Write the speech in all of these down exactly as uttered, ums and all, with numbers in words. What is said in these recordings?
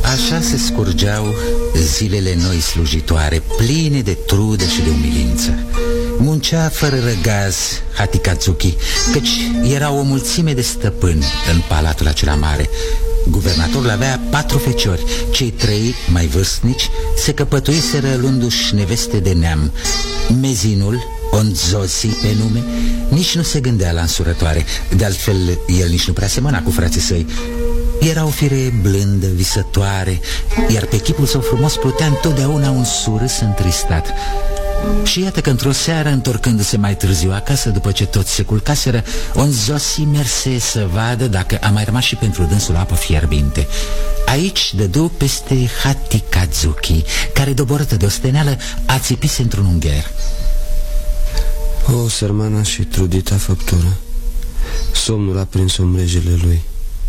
Așa se scurgeau zilele noi slujitoare, pline de trudă și de umilință. Muncea fără răgaz Hatikazuki, căci era o mulțime de stăpâni în palatul acela mare. Guvernatorul avea patru feciori. Cei trei, mai vârstnici, se căpătuiseră luându-și neveste de neam. Mezinul, Onzosi pe nume, nici nu se gândea la însurătoare. De altfel, el nici nu prea semăna cu frații săi. Era o fire blândă, visătoare, iar pe chipul său frumos plutea întotdeauna un surâs întristat. Și iată că într-o seară, întorcându-se mai târziu acasă, după ce toți se culcaseră, Onzosi merse să vadă dacă a mai rămas și pentru dânsul apă fierbinte. Aici dădu peste Hatikazuki, care, doborâtă de osteneală, a țipise într-un ungher. O, sărmana și trudita făptură! Somnul a prins ombrejele lui.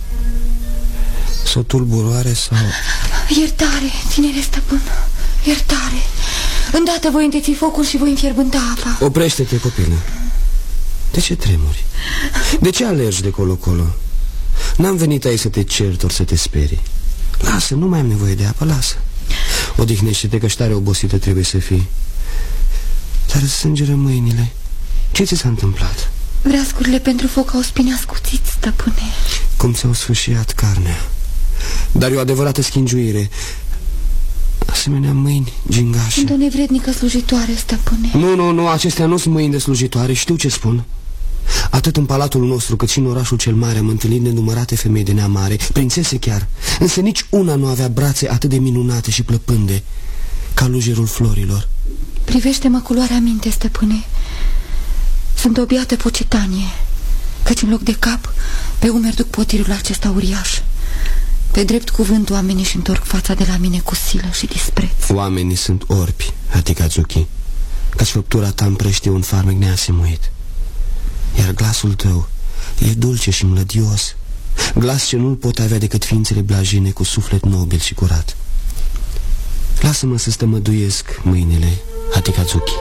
S-o tulburoare sau... Iertare, tinere stăpân, iertare. Îndată voi înteți focul și voi înfierbânta apa. Oprește-te, copilă. De ce tremuri? De ce alergi de colo-colo? N-am venit aici să te cert ori să te sperii. Lasă, nu mai am nevoie de apă, lasă. Odihnește-te că tare obosită trebuie să fii. Dar sângeră mâinile. Ce ți s-a întâmplat? Vreascurile pentru foc au spine ascuțiți, stăpâne. Cum ți-au sfâșiat carnea. Dar e o adevărată schingiuire. Asemenea mâini gingașe. Sunt o nevrednică slujitoare, stăpâne. Nu, nu, nu, acestea nu sunt mâini de slujitoare. Știu ce spun. Atât în palatul nostru cât și în orașul cel mare am întâlnit nenumărate femei de neam mare, prințese chiar. Însă nici una nu avea brațe atât de minunate și plăpânde ca lujerul florilor. Privește-mă cu luarea minte, stăpâne. Sunt o biată pocitanie, căci în loc de cap, pe umeri duc potirul acesta uriaș. Pe drept cuvânt, oamenii își întorc fața de la mine cu silă și dispreț. Oamenii sunt orbi, Hatikazuki, căci făptura ta împrăștie un farmec neasimuit. Iar glasul tău e dulce și mlădios, glas ce nu-l pot avea decât ființele blajine cu suflet nobil și curat. Lasă-mă să stămăduiesc mâinile, Hatikazuki.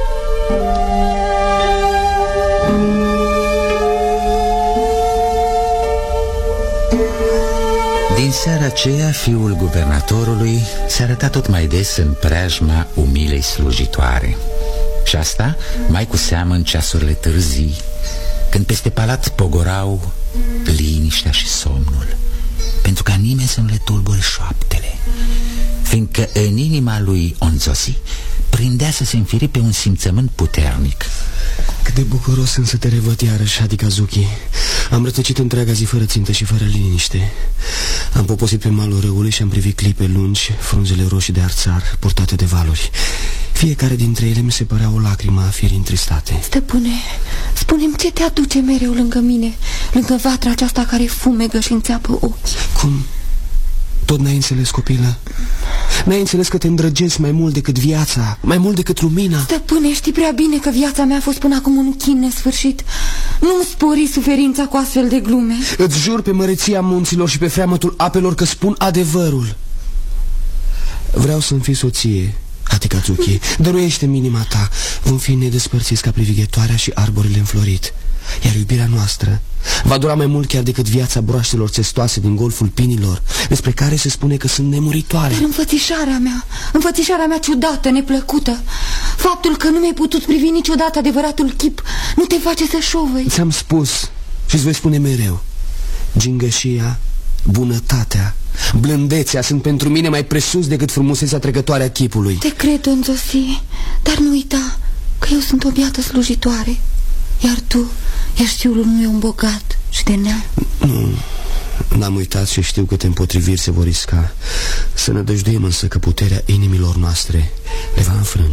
Din seara aceea, fiul guvernatorului se arăta tot mai des în preajma umilei slujitoare. Și asta mai cu seamă în ceasurile târzii, când peste palat pogorau liniștea și somnul, pentru ca nimeni să nu le tulbure șoaptele, fiindcă în inima lui Onzosi prindea să se înfiripe un simțământ puternic. Cât de bucuros sunt să te revăd iarăși, Hatikazuki. Am rătăcit întreaga zi fără țintă și fără liniște. Am poposit pe malul râului și am privit clipe lungi, frunzele roșii de arțar purtate de valuri. Fiecare dintre ele mi se părea o lacrimă a firii întristate. Stăpâne, spune-mi ce te aduce mereu lângă mine, lângă vatra aceasta care fumegă și înțeapă ochii. Cum? Tot n-ai înțeles, copilă? N-ai înțeles că te îndrăgesc mai mult decât viața, mai mult decât lumina? Stăpâne, știi prea bine că viața mea a fost până acum un chin nesfârșit. Nu-mi spori suferința cu astfel de glume. Îți jur pe măreția munților și pe freamătul apelor că spun adevărul. Vreau să-mi fii soție, Hatikazuki. Dăruiește-mi inima ta. Vom fi nedespărțiți ca privighetoarea și arborile înflorit. Iar iubirea noastră va dura mai mult chiar decât viața broaștelor țestoase din golful pinilor, despre care se spune că sunt nemuritoare. Dar înfățișarea mea, înfățișarea mea ciudată, neplăcută, faptul că nu mi-ai putut privi niciodată adevăratul chip, nu te face să șovăi. Ți-am spus și îți voi spune mereu: gingășia, bunătatea, blândețea sunt pentru mine mai presus decât frumusețea trecătoare a chipului. Te cred, Onzosi, dar nu uita că eu sunt o biată slujitoare, iar tu ești fiul unui om bogat și de neam. Nu, n-am uitat și știu câte împotriviri se vor risca. Să nădăjduim însă că puterea inimilor noastre le va înfrânge.